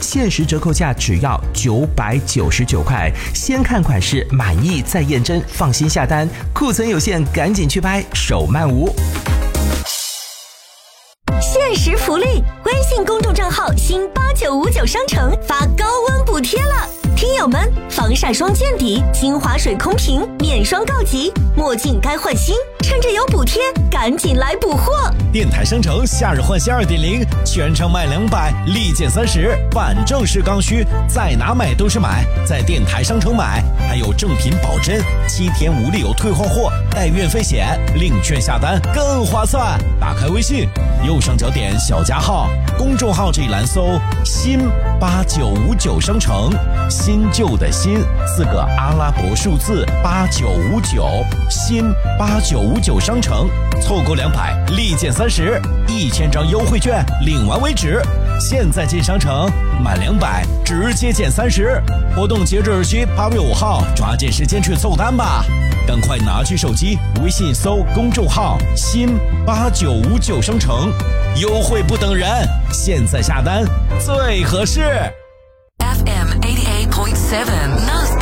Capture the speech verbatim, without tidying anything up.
限时折扣价只要九百九十九块，先看款式满意再验真，放心下单。库存有限，赶紧去拍，手慢无。 限时福利，微信公众账号新八九五九商城发高温补贴了，听友们，防晒霜见底，精华水空瓶，面霜告急，墨镜该换新，趁着有补贴，赶紧来补货！ 电台商城夏日换新 二点零， 全场买两百，立减三十，反正是刚需，在哪买都是买，在电台商城买，还有正品保真，七天无理由退换货，带运费险，领券下单更划算。打开微信，右上角点小加号，公众号这一栏搜新八九五九商城，新旧的新四个阿拉伯数字八九五九，新八九五九商城，凑够两百立减三十，一千张优惠券领完为止。现在进商城满两百直接减三十，活动截止日期八月五号，抓紧时间去凑单吧！赶快拿起手机，微信搜公众号新八九五九商城，优惠不等人，现在下单最合适。 F M eighty-eight point seven